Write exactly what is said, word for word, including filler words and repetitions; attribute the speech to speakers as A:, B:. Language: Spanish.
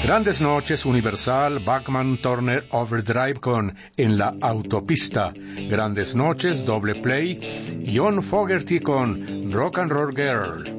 A: Grandes noches, Universal, Bachman Turner Overdrive con En la Autopista. Grandes noches, Doble Play, John Fogerty con Rock and Roll Girl.